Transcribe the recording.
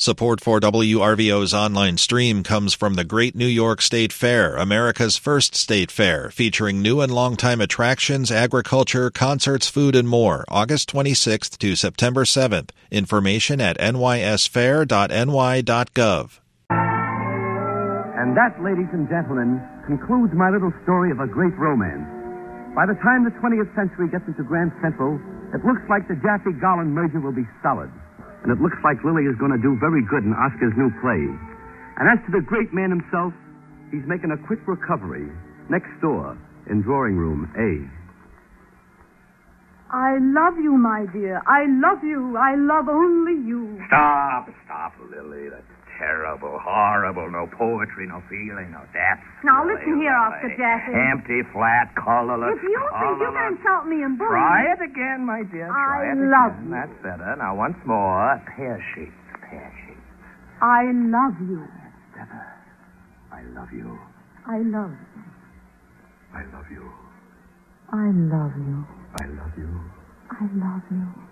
Support for WRVO's online stream comes from the Great New York State Fair, America's first state fair, featuring new and longtime attractions, agriculture, concerts, food, and more, August 26th to September 7th. Information at nysfair.ny.gov. And that, ladies and gentlemen, concludes my little story of a great romance. By the time the 20th century gets into Grand Central, it looks like the Jaffe-Garland merger will be solid. And it looks like Lily is going to do very good in Oscar's new play. And as to the great man himself, he's making a quick recovery next door in drawing room A. I love you, my dear. I love you. I love only you. Stop, Lily. That's terrible, horrible. No poetry, no feeling, no depth. Now, listen here, Oscar Jaffe. Empty, flat, colorless. If you think you can insult me and bully Try it again, my dear. Try it love again. you. That's better. Now, once more. Pear shapes. I love you. That's better. I love you. I love you. I love you. I love you. I love you. I love you.